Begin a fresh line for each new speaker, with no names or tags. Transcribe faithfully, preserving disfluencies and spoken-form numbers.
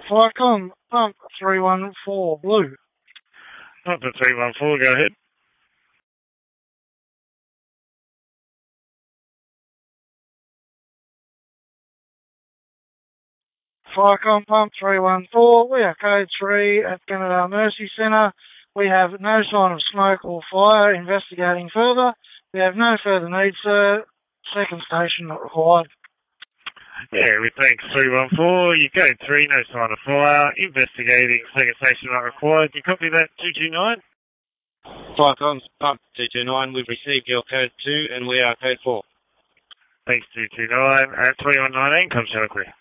Flycom, pump three one four, blue.
Pump to three one four, go ahead.
Flycom, pump three one four, we are code three at Canada Mercy Centre. We have no sign of smoke or fire. Investigating further. We have no further need, sir. Second station not required.
Yeah, we thanks three one four. You code three, no sign of fire. Investigating, second station not required. You copy that, two two nine?
Flycom, pump two two nine. We've received your code two and we are code four.
Thanks, two two nine. At three one nine eight, come show clear.